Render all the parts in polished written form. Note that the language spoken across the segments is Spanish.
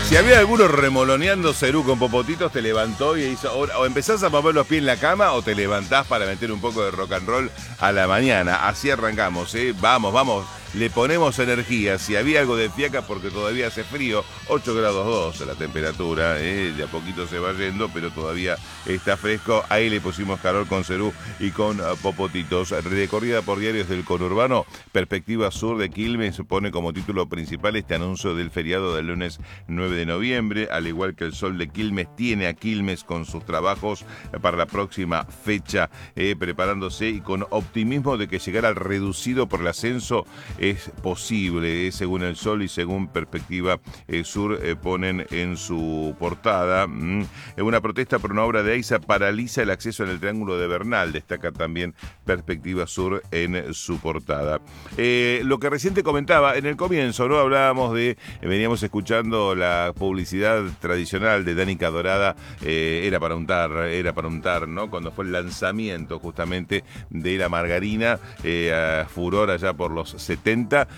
Si había alguno remoloneando cerú con popotitos, te levantó y hizo. O empezás a mover los pies en la cama o te levantás para meter un poco de rock and roll a la mañana. Así arrancamos, ¿eh? Vamos, vamos. Le ponemos energía. Si había algo de fiaca, porque todavía hace frío, 8 grados 2 la temperatura, de a poquito se va yendo, pero todavía está fresco. Ahí le pusimos calor con cerú y con popotitos. Recorrida por diarios del conurbano, Perspectiva Sur de Quilmes pone como título principal este anuncio del feriado del lunes 9 de noviembre. Al igual que el Sol de Quilmes, tiene a Quilmes con sus trabajos para la próxima fecha, preparándose y con optimismo de que llegar al reducido por el ascenso es posible, según el Sol y según Perspectiva Sur ponen en su portada. Una protesta por una obra de AISA paraliza el acceso en el Triángulo de Bernal, destaca también Perspectiva Sur en su portada. Lo que recién te comentaba, en el comienzo, ¿no? Hablábamos veníamos escuchando la publicidad tradicional de Danica Dorada, era para untar, ¿no? Cuando fue el lanzamiento justamente de la margarina, furor allá por los 70,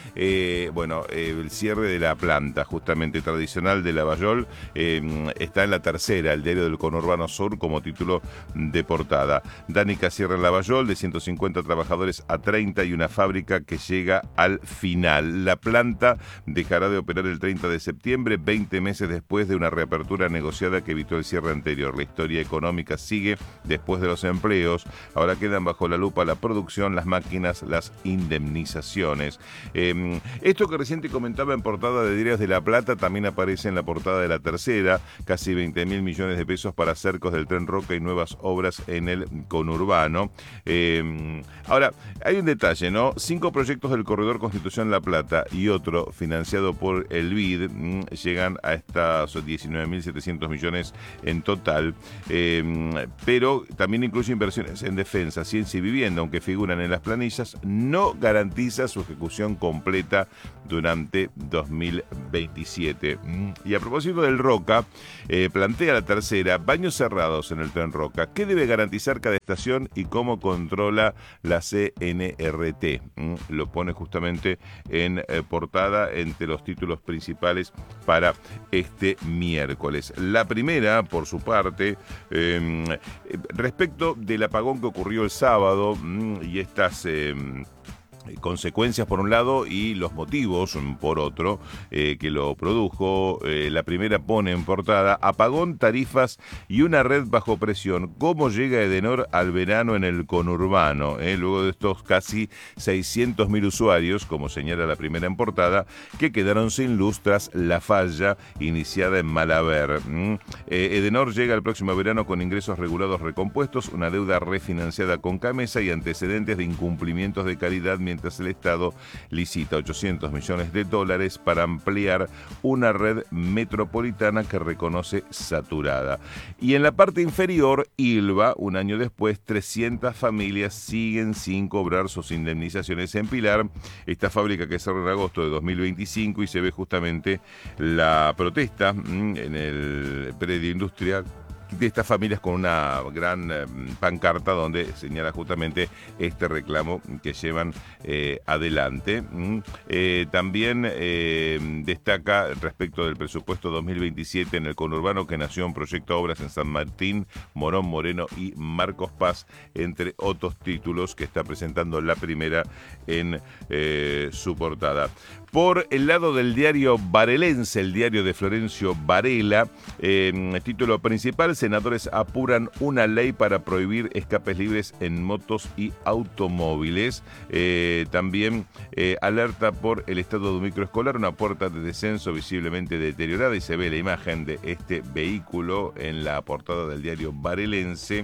el cierre de la planta justamente tradicional de Lavallol está en La Tercera, el diario del conurbano sur, como título de portada. Danica cierra en Lavallol, de 150 trabajadores a 30 y una fábrica que llega al final. La planta dejará de operar el 30 de septiembre, 20 meses después de una reapertura negociada que evitó el cierre anterior. La historia económica sigue después de los empleos. Ahora quedan bajo la lupa la producción, las máquinas, las indemnizaciones. Esto que recién te comentaba en portada de Diarios de La Plata también aparece en la portada de La Tercera. Casi 20.000 millones de pesos para cercos del Tren Roca y nuevas obras en el conurbano. Ahora, hay un detalle, ¿no? 5 proyectos del corredor Constitución-La Plata y otro financiado por el BID llegan a estas 19.700 millones en total, pero también incluye inversiones en defensa, ciencia y vivienda, aunque figuran en las planillas, no garantiza su ejecución completa durante 2027. Y a propósito del Roca, plantea La Tercera, baños cerrados en el Tren Roca. ¿Qué debe garantizar cada estación y cómo controla la CNRT? Lo pone justamente en portada entre los títulos principales para este miércoles. La primera, por su parte, respecto del apagón que ocurrió el sábado y estas consecuencias por un lado y los motivos por otro que lo produjo. La primera pone en portada: apagón, tarifas y una red bajo presión. ¿Cómo llega Edenor al verano en el conurbano? Luego de estos casi 600.000 usuarios, como señala la primera en portada, que quedaron sin luz tras la falla iniciada en Malaber. Edenor llega el próximo verano con ingresos regulados recompuestos, una deuda refinanciada con Camesa y antecedentes de incumplimientos de calidad, mientras el Estado licita $800 millones para ampliar una red metropolitana que reconoce saturada. Y en la parte inferior, Ilva, un año después, 300 familias siguen sin cobrar sus indemnizaciones en Pilar, esta fábrica que cerró en agosto de 2025, y se ve justamente la protesta en el predio industrial de estas familias con una gran pancarta donde señala justamente este reclamo que llevan adelante. También destaca respecto del presupuesto 2027 en el conurbano, que nació un proyecto de obras en San Martín, Morón Moreno y Marcos Paz, entre otros títulos que está presentando la primera en su portada. Por el lado del diario Varelense, el diario de Florencio Varela, título principal: senadores apuran una ley para prohibir escapes libres en motos y automóviles. También alerta por el estado de un microescolar, una puerta de descenso visiblemente deteriorada, y se ve la imagen de este vehículo en la portada del diario Varelense.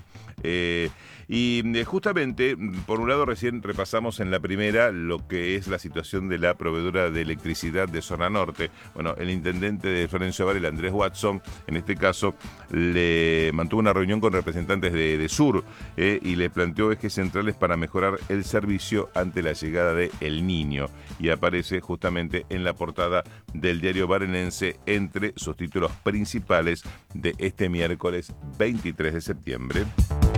Y justamente, por un lado, recién repasamos en la primera lo que es la situación de la proveedora de electricidad de Zona Norte. Bueno, el intendente de Florencio Varela, Andrés Watson, en este caso, le mantuvo una reunión con representantes de Sur y le planteó ejes centrales para mejorar el servicio ante la llegada de El Niño. Y aparece justamente en la portada del diario Varenense entre sus títulos principales de este miércoles 23 de septiembre.